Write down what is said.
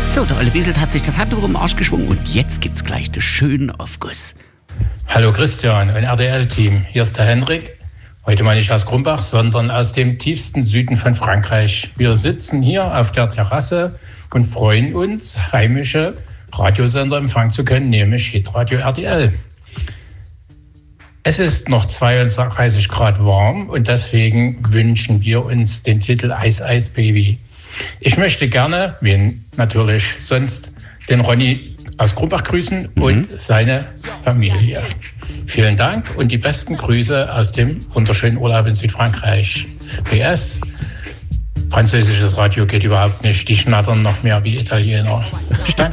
So, der Olle Wieselt hat sich das Handtuch um den Arsch geschwungen und jetzt gibt's gleich den schönen Aufguss. Hallo Christian und RTL-Team, hier ist der Henrik. Heute mal nicht aus Krumbach, sondern aus dem tiefsten Süden von Frankreich. Wir sitzen hier auf der Terrasse und freuen uns, heimische Radiosender empfangen zu können, nämlich Hitradio RTL. Es ist noch 32 Grad warm und deswegen wünschen wir uns den Titel Eis, Eis, Baby. Ich möchte gerne, wen natürlich sonst, den Ronny aus Krumbach grüßen und seine Familie. Vielen Dank und die besten Grüße aus dem wunderschönen Urlaub in Südfrankreich. PS, französisches Radio geht überhaupt nicht, die schnattern noch mehr wie Italiener. Stand.